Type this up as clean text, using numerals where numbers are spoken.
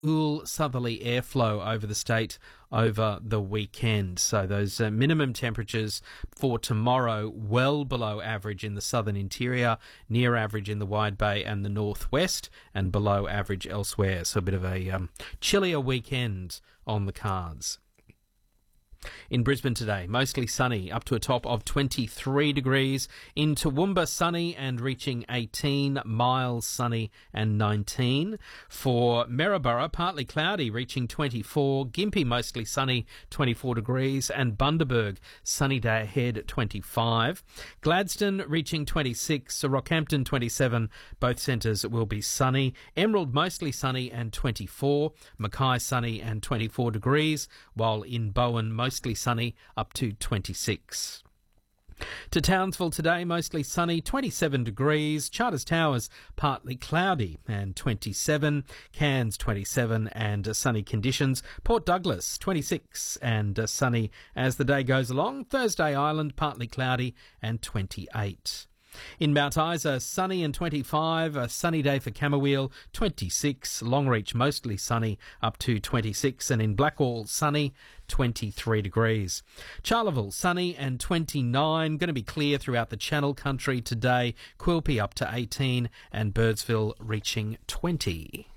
southerly airflow over the state over the weekend. So those minimum temperatures for tomorrow well below average in the southern interior, near average in the Wide Bay and the northwest, and below average elsewhere. So a bit of a chillier weekend on the cards. In Brisbane today, mostly sunny, up to a top of 23 degrees. In Toowoomba, sunny and reaching 18. Miles, sunny and 19. For Maryborough, partly cloudy, reaching 24. Gympie, mostly sunny, 24 degrees. And Bundaberg, sunny day ahead, 25. Gladstone, reaching 26. Rockhampton, 27. Both centres will be sunny. Emerald, mostly sunny and 24. Mackay, sunny and 24 degrees. While in Bowen, mostly sunny, up to 26. To Townsville today, mostly sunny, 27 degrees. Charters Towers, partly cloudy and 27. Cairns, 27 and sunny conditions. Port Douglas, 26 and sunny as the day goes along. Thursday Island, partly cloudy and 28. In Mount Isa, sunny and 25, a sunny day for Camberwell, 26, Longreach mostly sunny, up to 26, and in Blackwall, sunny, 23 degrees. Charleville, sunny and 29, going to be clear throughout the Channel Country today, Quilpie up to 18, and Birdsville reaching 20.